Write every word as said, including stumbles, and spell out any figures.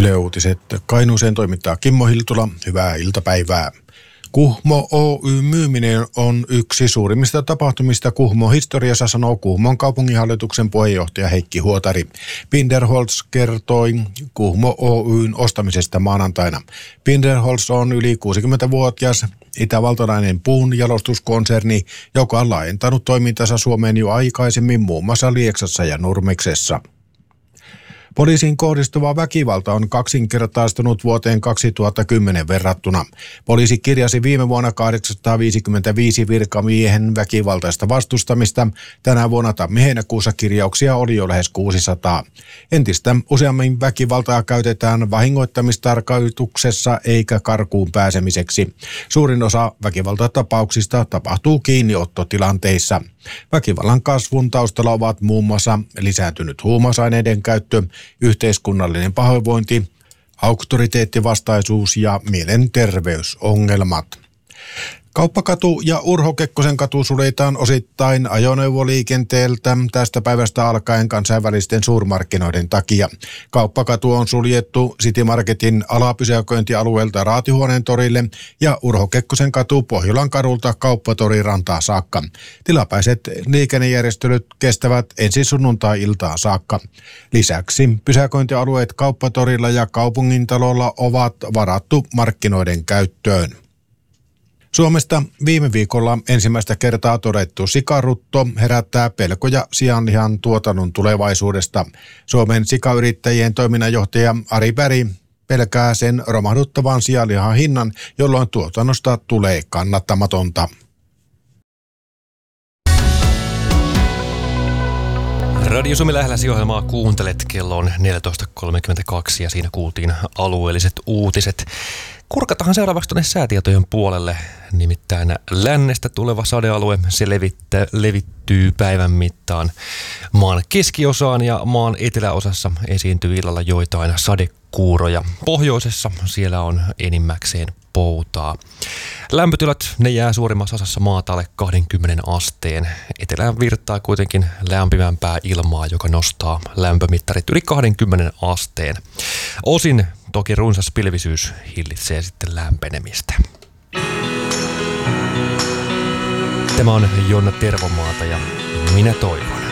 Yle Uutiset. Kainuuseen toimittaa Kimmo Hiltula. Hyvää iltapäivää. Kuhmo Oy myyminen on yksi suurimmista tapahtumista Kuhmon historiassa, sanoo Kuhmon kaupunginhallituksen puheenjohtaja Heikki Huotari. Binderholz kertoi Kuhmo Oyn ostamisesta maanantaina. Binderholz on yli kuusikymmentävuotias itävaltalainen puunjalostuskonserni, joka on laajentanut toimintansa Suomeen jo aikaisemmin muun muassa Lieksassa ja Nurmeksessa. Poliisiin kohdistuva väkivalta on kaksinkertaistunut vuoteen kaksituhattakymmenen verrattuna. Poliisi kirjasi viime vuonna kahdeksansataaviisikymmentäviisi virkamiehen väkivaltaista vastustamista. Tänä vuonna tammi-heinäkuussa kirjauksia oli jo lähes kuusisataa. Entistä useammin väkivaltaa käytetään vahingoittamistarkoituksessa eikä karkuun pääsemiseksi. Suurin osa väkivaltatapauksista tapahtuu kiinniottotilanteissa. Väkivallan kasvun taustalla ovat muun muassa lisääntynyt huumausaineiden käyttö, yhteiskunnallinen pahoinvointi, auktoriteettivastaisuus ja mielenterveysongelmat. Kauppakatu ja Urho Kekkosen katu suljetaan osittain ajoneuvoliikenteeltä tästä päivästä alkaen kansainvälisten suurmarkkinoiden takia. Kauppakatu on suljettu City Marketin alapysäköintialueelta Raatihuoneen torille ja Urho Kekkosen katu Pohjolan kadulta Kauppatorin rantaa saakka. Tilapäiset liikennejärjestelyt kestävät ensi sunnuntai-iltaan saakka. Lisäksi pysäköintialueet Kauppatorilla ja Kaupungintalolla ovat varattu markkinoiden käyttöön. Suomesta viime viikolla ensimmäistä kertaa todettu sikarutto herättää pelkoja sianlihan tuotannon tulevaisuudesta. Suomen sikayrittäjien toiminnanjohtaja Ari Berg pelkää sen romahduttavan sianlihan hinnan, jolloin tuotannosta tulee kannattamatonta. Radio Suomi Lähläsi-ohjelmaa kuuntelet, kello on neljätoista kolmekymmentäkaksi ja siinä kuultiin alueelliset uutiset. Kurkatahan seuraavaksi tuonne säätietojen puolelle, nimittäin lännestä tuleva sadealue, se levittää, levittyy päivän mittaan maan keskiosaan ja maan eteläosassa esiintyy illalla joitain sadekuuroja. Pohjoisessa siellä on enimmäkseen poutaa. Lämpötilat, ne jää suurimmassa osassa maata alle kaksikymmentä asteen. Etelään virtaa kuitenkin lämpimämpää ilmaa, joka nostaa lämpömittarit yli kaksikymmentä asteen. Osin toki runsas pilvisyys hillitsee sitten lämpenemistä. Tämä on Jonna Tervomaata ja minä toivon.